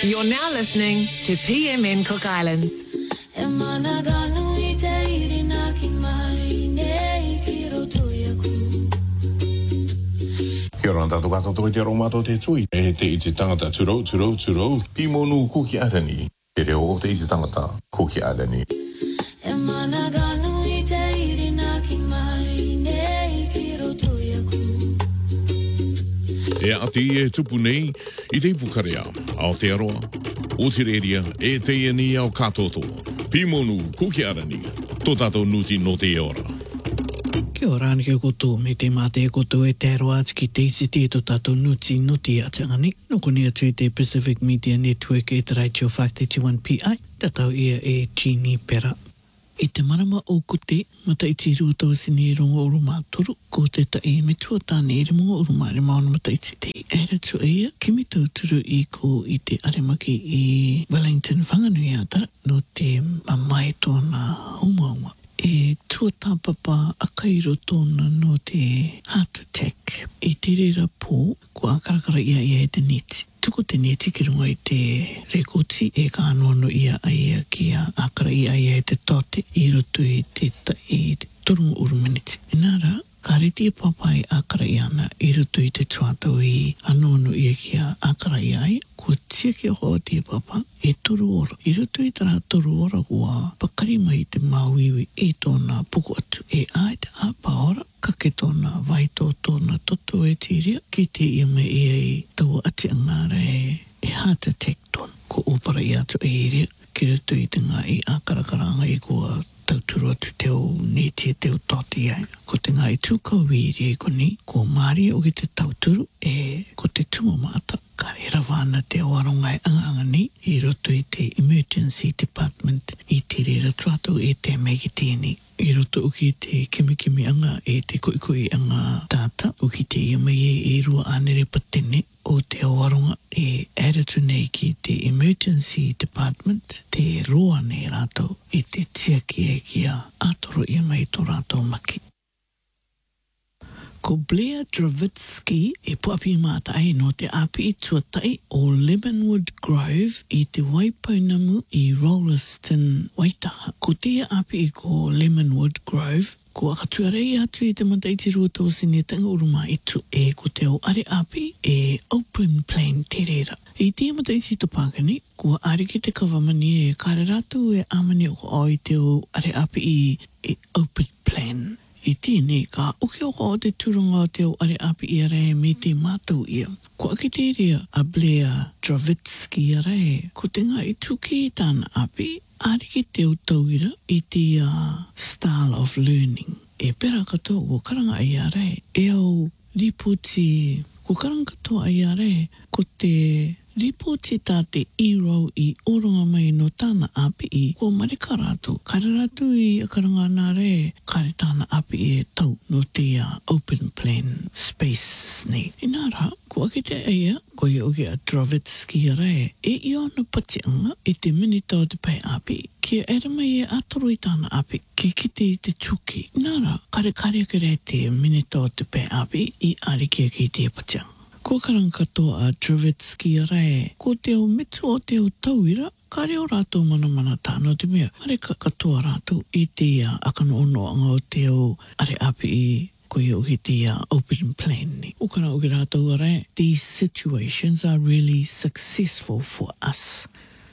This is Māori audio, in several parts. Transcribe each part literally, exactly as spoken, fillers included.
You're now listening to P M N Cook Islands. Kia ora tātou katoa te aromato te tui. E te iti tangata turo, turo, turo. Pimonu kuki atani. Te reo te iti tangata kuki atani. E mana ganu I te irina ki mai nei ki roto iaku. E ati e tupu nei I te pukarea Aotearoa, Otireria e te iani au katotoa. Pimonu kuki atani. Tō tātou nuti no te ora. Kia ora ani kia koto me te mate koto e te aroa atu ki te isi te to tātou nuti no te atangani. Noko ni atu te Pacific Media Network e te Radio five thirty-one P I. Tatau ia e Chini Pera. I te marama o kote, mata I te rua tau sini e rongo uru māturu, ko te ta e me tua tāne ere mongo uru maare maona mata I te te ere tu eia, kimi tau turu I ko I te aremaki I Wellington whanganui atara, no te mamae tōna umauma. E tua tāpapa a kairo tōna no te heart attack. E te rera pō, ko akarakara ia ia e te neti. Tuko te neti ki runga I te rekoti e ka anoano ia aia ki a akara ia ia e te tote I roto I te ta I te torunga uru miniti. Inara, ka reti e papai akara ia ana I roto I te tuatau I anoano ia ki a akara ia ai, ko tia ki hoa te papa e toru ora. I roto I tara toru ora kua pakari mai te mauiwi e tōna puku atu. E ai te apa ora, ka ke tōna vaito tōna toto e tiria, ki te ia me ia I tau ati angara e, e heart attack tōna. Ko opara I atu e iria, ki roto I te ngā I akarakaranga I kua tauturu atu teo neti e teo toti ai. Ko te ngā I tūkau wiri e koni, ko maari o ki te tauturu e ko te tumamata. Ka rera wāna te awaronga e anga ni I roto I te Emergency Department I te rera tuatau e te mei ki tēni. I roto o ki te kimikimi anga e te koikoi anga tāta o ki te iamai e e rua anere patene o te awaronga e adatu nei ki te Emergency Department te roa nei rātou I te tiaki e kia atoro iamai tō rātou maki. Ko Blair Dravitsky e puapi māta ai no te api I tuatai o Lemonwood Grove I te Waipounamu I Rolleston, Waitaha. Ko tia api I ko Lemonwood Grove, ko akatuarei atu I te mata I te rua tau sini tanga uruma itu e ko te o are api e Open Plain te reira. I tia mata I te topakani, ko are ki te kawamani e kare ratu e amani o ko ai te o are api I e Open Plain. I tēnei ka uke o o te turunga o te o are api I rea me te mātou ia. Ko aki te rea a Blair Dravitsky a rea, ko te ngā I tuki I tāna api, ariki te o tauira I te uh, style of learning. E pera katoa ko karanga ai a rea, e au ripoti, ko karanga katoa ai a rea, ko te ripoti tā te iro I oronga mai no tāna api I ko marika rātou. Kare rātou I a karanga nā re, kare tāna api e tau no te uh, Open Plain Space nei. Inara, ko ake te eia, ko I oke a Dravitsky a re, e I ona patianga I te minita o te pai api, kia ere mai e atoro I tāna api, ki kite I te tuki. Inara, kare kare ake re te minita o te pai api, I ariki ki te patianga. Ko karanga katoa a Dravitsky a rai, ko te o metu o te o tauira, ka reo rātou mana mana tāno te mea. Are ka katoa rātou I te uh, akano ono anga o te o are api I ko I o ki te uh, Open Plain ni. O kana o ki rātou a rai, these situations are really successful for us.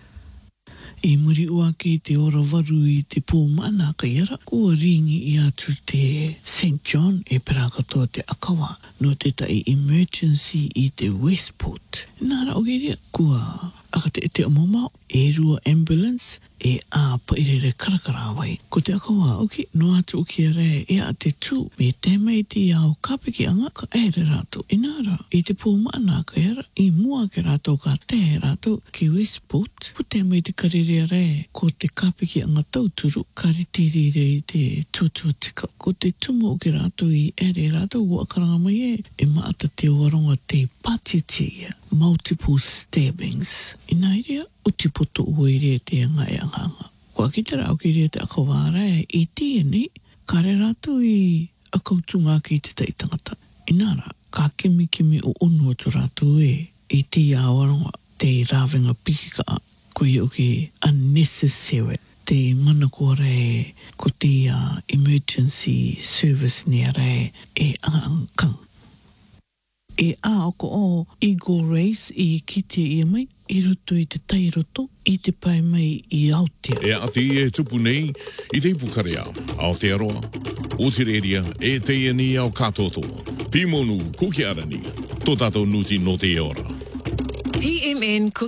E muri ua ki te ora waru I te pōmana ka iara, kua ringi I atu te Saint John e pera katoa te akawa no te tai emergency I te Westport. Nara o geria, kua aka te te amomao, e rua ambulance, e a pairere karakara wai. Ko te akawa, oki, no atu o ki a re, e a te tū, me te mei te au kapiki anga, ka ere rātou. Inara, I te pōmana ka era, I mua ke rātou ka te rātou ki Westport, ko te mei te karere a re, ko te kapiki anga tauturu, ka ritirire I te tūtuatika. Ko te tumu o ki rātou I ere rātou, ua karanga mai e, e maata te waronga te patitia, multiple stabbings. Inairia, uti poto uoire te anga e anganga. Kua ki te rao ki rea te akawāra e, I tēnei, kare rātou I a kautunga ki te taitangata. Inara, ka kimi kimi o onu atu rātou e, I te awaronga, te rawenga pika koe o ke unnecessary. Te mana kua re ko te uh, emergency service ni re e angkang. E a o ko o Eagle Race i kite i mai, i roto i te tairoto, i te pai mai i Aotea. E ati e tupu nei, i te ipukarea, Aotearoa, Otireria, e te iani au katotoa. Pimonu, kuki arani, tō tātou nuti no te ora. P M N